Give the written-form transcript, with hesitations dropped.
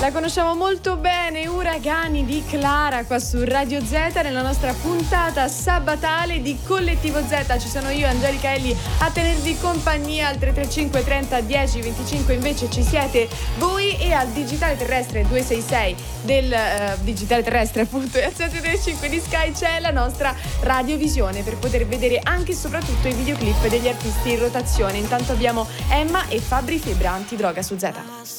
La conosciamo molto bene, Uragani di Clara, qua su Radio Z, nella nostra puntata sabatale di Collettivo Z. Ci sono io, Angelica Elli, a tenervi compagnia al 335 30 10 25, invece ci siete voi, e al digitale terrestre 266 del digitale terrestre appunto, e al 735 di Sky c'è la nostra radiovisione per poter vedere anche e soprattutto i videoclip degli artisti in rotazione. Intanto abbiamo Emma e Fabri Fibra, Antidroga su Z.